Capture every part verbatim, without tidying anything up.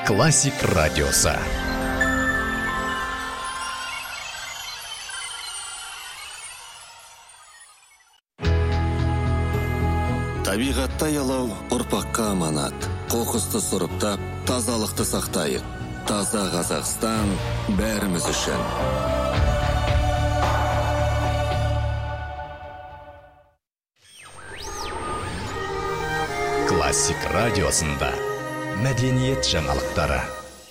Классик радиосы. Табиғатта ялау ұрпаққа аманат. Қоқысты сұрыптап, тазалықты сақтайық. Таза Қазақстан бәріміз үшін. Классик радиосында мәдениет жаңалықтары.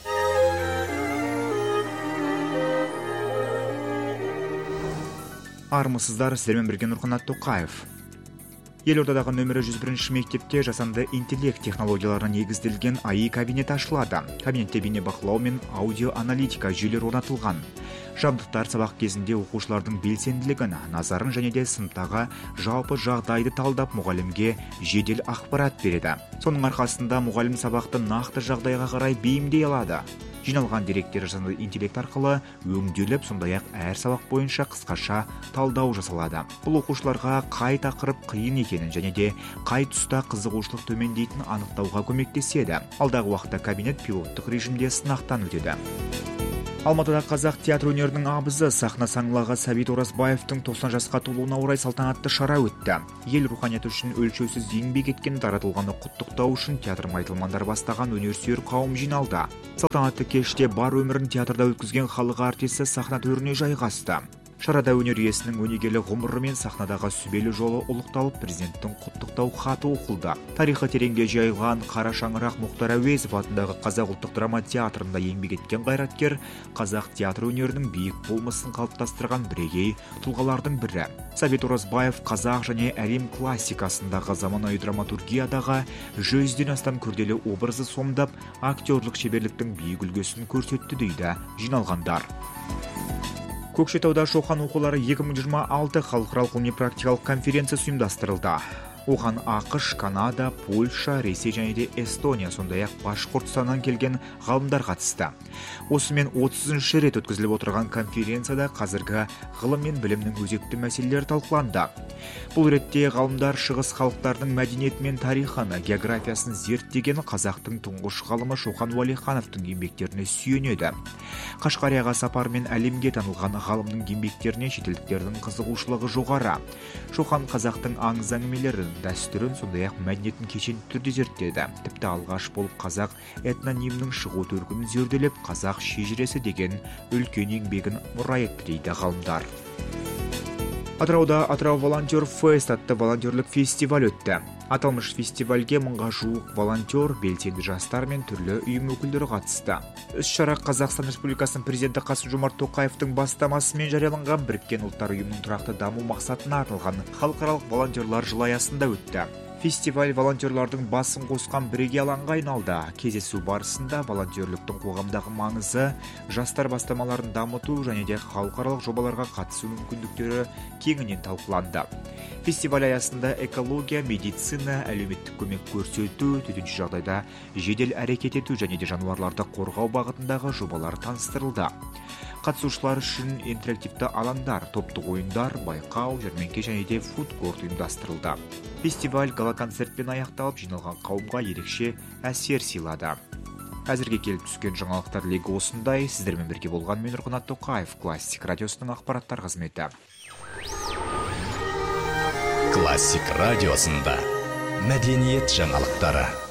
Армысыздар, сіздермен бірге Нұрқанат Тоқаев. Елордадағы нөмірі жүз бірінші мектепте жасанды интеллект технологияларына негізделген АИ кабинет ашылады. Кабинетте бейне бақылау мен аудио-аналитика жүйелері орнатылған. Жабдықтар сабақ кезінде оқушылардың белсенділігін, назарын және де сыныптағы жалпы жағдайды талдап мұғалімге жедел ақпарат береді. Соның арқасында мұғалім сабақты нақты жағдайға қарай бейімдей алады. Жиналған деректер жасанды интеллект арқылы өңделіп, сондай-ақ әр сабақ бойынша қысқаша талдау жасалады. Бұл оқушыларға қай тақырып қиын екенін және де қай тұста қызығушылық төмендейтінін анықтауға көмектеседі. Алдағы уақытта кабинет пилоттық режимде сынақтан өтеді. Алматыда қазақ театр өнерінің абызы сахна саңлағы Сәбит Оразбаевтың тоқсан жасқа толуына орай салтанатты шара өтті. Ел руханияты үшін өлшеусіз еңбек еткен таратылғаны құттықтау үшін театр майталмандар бастаған өнерсүйер қауым жиналды. Салтанатты кеште бар өмірін театрда өткізген халық артисі сахна төріне жайғасты. Шарада өнер иесінің өнегелі ғұмыры мен сахнадағы сүбелі жолы ұлықталып, президенттің құттықтау хаты оқылды. Тарихы тереңге жайылған қара шаңырақ Мұхтар Әуезов атындағы Қазақ ұлттық драма театрында еңбек еткен қайраткер, қазақ театр өнерінің биік болмысын қалыптастырған бірегей тұлғалардың бірі. Сәбит Оразбаев қазақ және әлем классикасындағы заманауи драматургиядағы жүзден астам күрделі образы сомдап, актерлік шеберліктің биік үлгісін көрсетті дейді жиналғандар. Көкшетауда Шоқан оқулары екі мың жиырма алты халықаралық ғылыми-практикалық конференциясы ұйымдастырылды. Оған ақш, Канада, Польша, Ресей және де Эстония, сондай-ақ Башқұртстаннан келген ғалымдар қатысты. Осымен отызыншы рет өткізіліп отырған конференцияда қазіргі ғылым мен білімнің өзекті мәселелері талқыланды. Бұл ретте ғалымдар шығыс халықтардың мәдениеті мен тарихын, географиясын зерттеген қазақтың тұңғыш ғалымы Шоқан Уәлихановтың еңбектеріне сүйенеді. Қашқарияға сапар мен әлемге танылған ғалымның еңбектеріне шетелдіктердің қызығушылығы жоғары. Шоқан қазақтың аңыз әңгімелерін, дәстүрін, сондай-ақ мәдениетін кешенді түрде зерттеді. Тіпті алғаш болып қазақ этнонимнің шығу төркінін зерделеп, қазақ шежіресі деген үлкен еңбегін мұра етті дейді ғалымдар. Атырауда Атырау волонтер фест атты волонтерлік фестиваль өтті. Аталмыш фестивальге мыңға жуық волонтер, белсенді жастар мен түрлі ұйым өкілдері қатысты. Іс-шара Қазақстан Республикасының президенті Қасым-Жомарт Тоқаевтың бастамасымен жарияланған Біріккен ұлттар ұйымының тұрақты даму мақсатына арналған халықаралық волонтерлар жылы аясында өтті. Фестиваль волонтерлардың басын қосқан бірегей алаңға айналды. Кездесу барысында волонтерліктің қоғамдағы маңызы, жастар бастамаларын дамыту және де халықаралық жобаларға қатысу мүмкіндіктері кеңінен талқыланды. Фестиваль аясында экология, медицина, әлеуметтік көмек көрсету, төтенше жағдайда жедел әрекет ету және де жануарларды қорғау бағытындағы жобалар таныстырылды. Қатысушылар үшін интерактивті алаңдар, топтық ойындар, байқау, жәрмеңке және де фудкорт ұйымдастырылды. Фестиваль гала-концертпен аяқталып, жиналған қауымға ерекше әсер сыйлады. Әзірге келіп түскен жаңалықтар легі осындай. Сіздермен бірге болған мен Нұрқанат Тоқаев, Классик радиосының ақпараттар қызметі. Классик радиосында мәдениет жаңалықтары.